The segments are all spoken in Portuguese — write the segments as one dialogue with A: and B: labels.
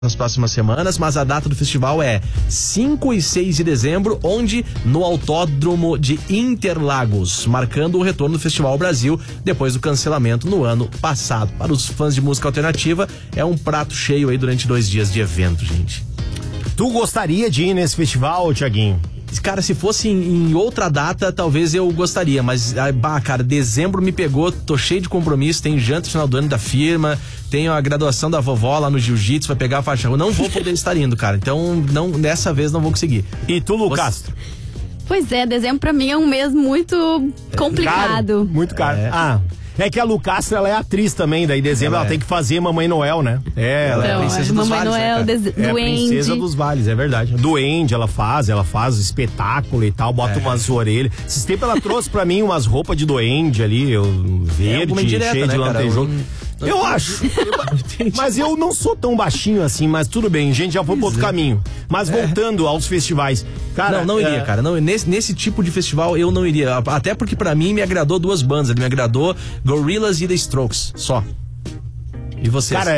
A: nas próximas semanas, mas a data do festival é 5 e 6 de dezembro, onde no Autódromo de Interlagos, marcando o retorno do Festival ao Brasil depois do cancelamento no ano passado. Para os fãs de música alternativa, é um prato cheio aí durante 2 dias de evento, gente.
B: Tu gostaria de ir nesse festival, Thiaguinho?
A: Cara, se fosse em outra data, talvez eu gostaria, mas, cara, dezembro me pegou, tô cheio de compromisso, tem janta no final do ano da firma, tenho a graduação da vovó lá no jiu-jitsu, vai pegar a faixa, eu não vou poder estar indo, cara, então dessa vez não vou conseguir.
B: E tu, Lucas?
C: Pois é, dezembro pra mim é um mês muito complicado.
B: Caro, muito caro. É que a Lucastra, ela é atriz também, daí em dezembro ela tem que fazer Mamãe Noel, né?
A: Ela é a princesa dos
C: Mamãe
A: vales,
C: Noel,
A: né,
C: Duende.
B: É a princesa dos vales, é verdade. Duende, ela faz espetáculo e tal, bota umas orelhas. Esses tempos ela trouxe pra mim umas roupas de duende ali, verde,
A: indireta,
B: cheio de lantejogo. Eu acho. Mas eu não sou tão baixinho assim, mas tudo bem, gente, já foi pro outro caminho. Mas voltando aos festivais. Cara,
A: não iria, cara. Não, nesse tipo de festival eu não iria. Até porque pra mim me agradou 2 bandas. Ele me agradou Gorillaz e The Strokes, só. E vocês?
B: Cara,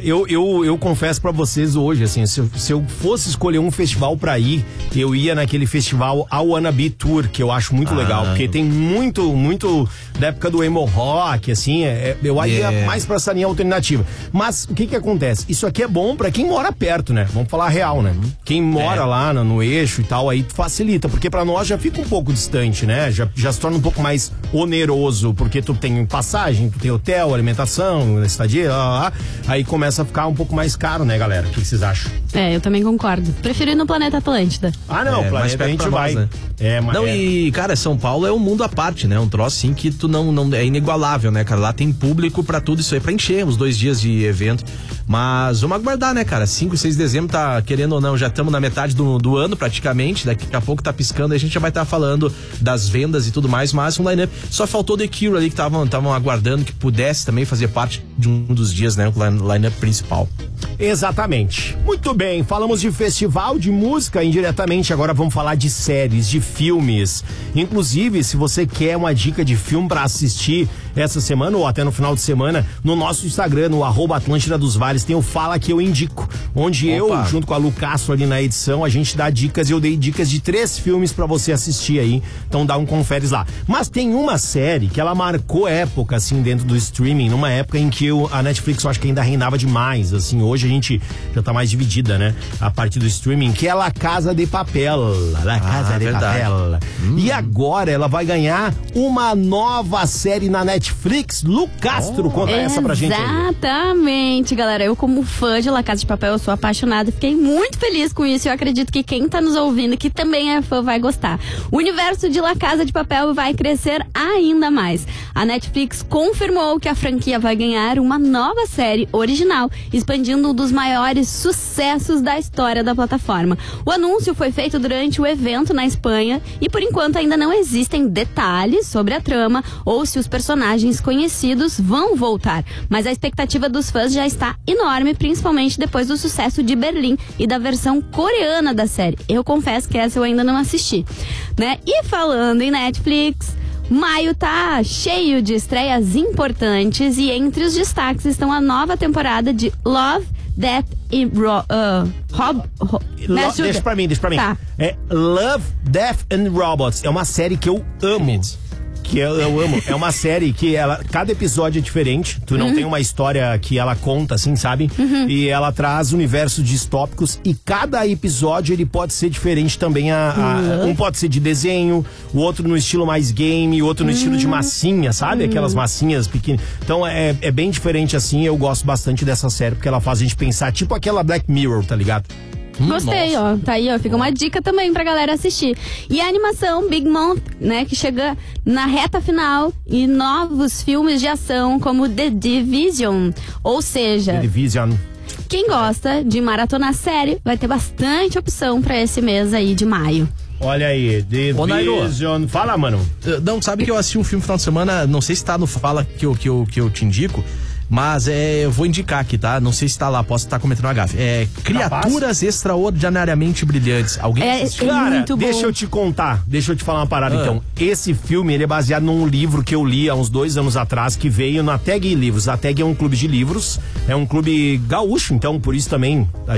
B: eu confesso pra vocês hoje, assim, se eu fosse escolher um festival pra ir, eu ia naquele festival A Wannabe Tour, que eu acho muito legal, porque tem muito da época do emo rock, assim, eu ia mais pra essa linha alternativa. Mas o que acontece? Isso aqui é bom pra quem mora perto, né? Vamos falar a real, né? Quem mora lá no eixo e tal, aí facilita, porque pra nós já fica um pouco distante, né? Já se torna um pouco mais oneroso, porque tu tem passagem, tu tem hotel, alimentação, estadia, aí começa a ficar um pouco mais caro, né, galera? O que vocês acham?
C: Eu também concordo. Prefiro ir no Planeta Atlântida.
B: Não, o Planeta a gente vai.
A: Nós, né? E, cara, São Paulo é um mundo à parte, né? Um troço, assim, que tu não é inigualável, né, cara? Lá tem público pra tudo isso aí, pra encher os 2 dias de evento. Mas vamos aguardar, né, cara? 5 e 6 de dezembro, tá, querendo ou não, já estamos na metade do ano, praticamente. Daqui a pouco tá piscando, aí a gente já vai estar falando das vendas e tudo mais, mas um line-up. Só faltou The Cure ali, que estavam aguardando que pudesse também fazer parte de um dos dias, né? O line-up principal.
B: Exatamente. Muito bem, falamos de festival de música indiretamente, agora vamos falar de séries, de filmes. Inclusive, se você quer uma dica de filme pra assistir essa semana ou até no final de semana, no nosso Instagram, no @Atlântida dos Vales, tem o Fala Que Eu Indico, onde eu, junto com a Lu Castro ali na edição, a gente dá dicas, eu dei dicas de 3 filmes pra você assistir aí, então dá um conferes lá. Mas tem uma série que ela marcou época, assim, dentro do streaming, numa época em que a Netflix, eu acho que ainda reinava demais, assim, hoje a gente já tá mais dividida, né, a parte do streaming, que é La Casa de Papel. La Casa de Papel. E agora ela vai ganhar uma nova série na Netflix. Lu Castro, conta essa pra gente aí.
C: Exatamente, galera. Eu, como fã de La Casa de Papel, eu sou apaixonada. Fiquei muito feliz com isso. Eu acredito que quem tá nos ouvindo, que também é fã, vai gostar. O universo de La Casa de Papel vai crescer ainda mais. A Netflix confirmou que a franquia vai ganhar uma nova série original, expandindo um dos maiores sucessos da história da plataforma. O anúncio foi feito durante o evento na Espanha e, por enquanto, ainda não existem detalhes sobre a trama ou se os personagens conhecidos vão voltar. Mas a expectativa dos fãs já está enorme, principalmente depois do sucesso de Berlim e da versão coreana da série. Eu confesso que essa eu ainda não assisti, né? E falando em Netflix, maio tá cheio de estreias importantes e entre os destaques estão a nova temporada de Love, Death e
B: Deixa pra mim.
C: Tá.
B: É Love, Death and Robots. É uma série que eu amo. Eu amo. É uma série que cada episódio é diferente. Tu não tem uma história que ela conta, assim, sabe? E ela traz universos distópicos e cada episódio ele pode ser diferente também. Um pode ser de desenho, o outro no estilo mais game, o outro no estilo de massinha, sabe? Aquelas massinhas pequenas. Então é bem diferente assim. Eu gosto bastante dessa série porque ela faz a gente pensar, tipo aquela Black Mirror, tá ligado?
C: Gostei, ó. Tá aí, ó. Fica uma dica também pra galera assistir. E a animação Big Mouth, né? Que chega na reta final e novos filmes de ação como The Division. Ou seja,
B: The Division.
C: Quem gosta de maratonar série vai ter bastante opção pra esse mês aí de maio.
B: Olha aí, The Division. Fala, mano.
A: Não, sabe que eu assisti um filme no final de semana, não sei se tá no Fala que eu te indico. Mas eu vou indicar aqui, tá? Não sei se tá lá, posso estar cometendo uma gafe. Criaturas Extraordinariamente Brilhantes. Alguém assistiu?
B: Cara,
C: muito bom.
B: deixa eu te contar, deixa eu te falar uma parada então. Esse filme, ele é baseado num livro que eu li há uns 2 anos atrás, que veio na Tag Livros. A Tag é um clube de livros, é um clube gaúcho, então por isso também